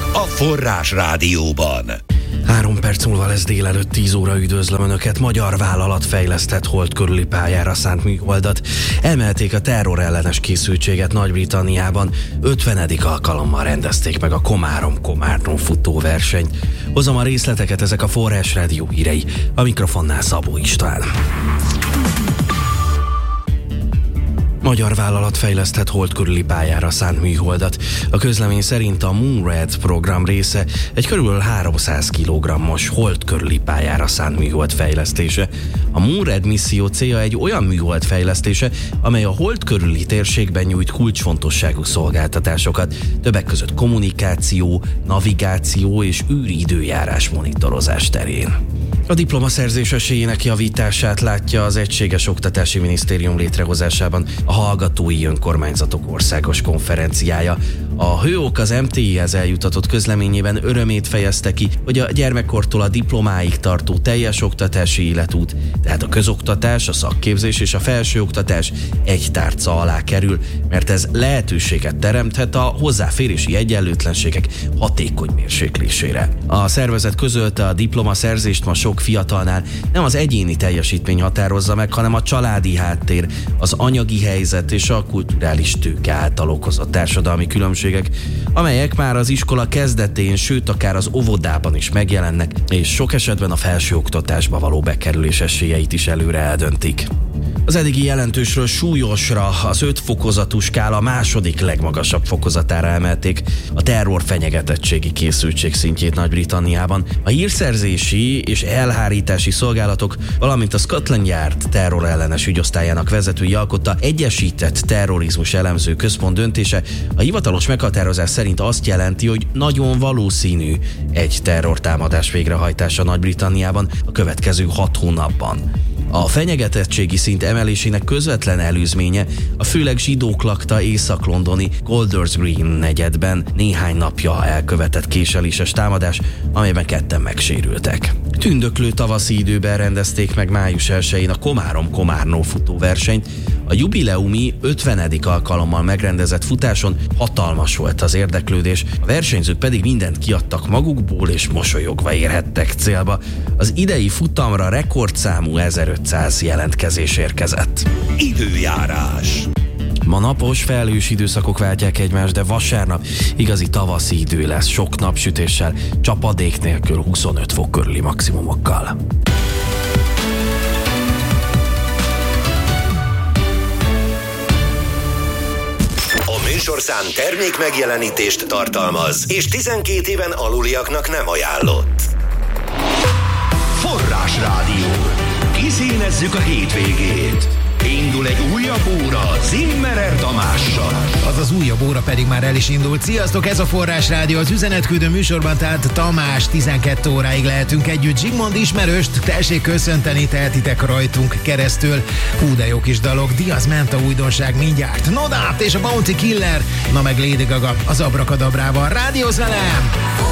a Forrás Rádióban. 3 perc múlva lesz délelőtt 10 óra, üdvözlöm Önöket. Magyar vállalat fejlesztett hold körüli pályára szánt műholdat. Emelték a terrorellenes készültséget Nagy-Britanniában. 50. alkalommal rendezték meg a Komárom-Komárnó futóversenyt. Hozom a részleteket, ezek a Forrás Rádió hírei. A mikrofonnál Szabó István. Magyar vállalat fejlesztett hold körüli pályára szánt műholdat. A közlemény szerint a Moonred program része egy körülbelül 300 kg-os hold körüli pályára szánt műhold fejlesztése. A Moonred misszió célja egy olyan műhold fejlesztése, amely a hold körüli térségben nyújt kulcsfontosságú szolgáltatásokat, többek között kommunikáció, navigáció és űri időjárás monitorozás terén. A diplomaszerzés esélyének javítását látja az Egységes Oktatási Minisztérium létrehozásában a Hallgatói Önkormányzatok Országos Konferenciája. A HÖOK az MTI-hez eljutatott közleményében örömét fejezte ki, hogy a gyermekkortól a diplomáig tartó teljes oktatási életút, tehát a közoktatás, a szakképzés és a felsőoktatás egy tárca alá kerül, mert ez lehetőséget teremthet a hozzáférési egyenlőtlenségek hatékony mérséklésére. A szervezet közölte, a diplomaszerzést ma sok fiatalnál nem az egyéni teljesítmény határozza meg, hanem a családi háttér, az anyagi helyzet és a kulturális tőke által okozott társadalmi különbségek, amelyek már az iskola kezdetén, sőt akár az óvodában is megjelennek, és sok esetben a felsőoktatásba való bekerülés esélyeit is előre eldöntik. Az eddigi jelentősről súlyosra, az 5 fokozatú skála második legmagasabb fokozatára emelték a terror fenyegetettségi készültség szintjét Nagy-Britanniában. A hírszerzési és elhárítási szolgálatok, valamint a Scotland Yard terrorellenes ügyosztályának vezetői alkotta egyesített terrorizmus elemző központ döntése a hivatalos meghatározás szerint azt jelenti, hogy nagyon valószínű egy terrortámadás végrehajtása Nagy-Britanniában a következő 6 hónapban. A fenyegetettségi szint emelésének közvetlen előzménye a főleg zsidók lakta észak-londoni Golders Green negyedben néhány napja elkövetett késeléses támadás, amelyben 2-en megsérültek. Tündöklő tavaszi időben rendezték meg május 1-én a Komárom-Komárnó futóversenyt. A jubileumi 50. alkalommal megrendezett futáson hatalmas volt az érdeklődés, a versenyzők pedig mindent kiadtak magukból és mosolyogva érhettek célba. Az idei futamra rekordszámú 1500 jelentkezés érkezett. Időjárás. Ma napos, felhős időszakok váltják egymást, de vasárnap igazi tavaszi idő lesz, sok napsütéssel, csapadék nélkül, 25 fok körüli maximumokkal. A műsorszám termék megjelenítést tartalmaz, és 12 éven aluliaknak nem ajánlott. Forrás Rádió. Kiszínezzük a hétvégét. Indul egy újabb óra Zimmerer Tamással. Az az újabb óra pedig már el is indult. Sziasztok, ez a Forrás Rádió, az üzenetküldő műsorban, tehát Tamás, 12 óráig lehetünk együtt. Zsigmond ismerőst tessék köszönteni, tehetitek rajtunk keresztül. Hú, de jó kis dalok, Diaz Menta újdonság mindjárt. No Doubt és a Bounty Killer, na meg Lady Gaga az Abrakadabrával. Rádiózz velem!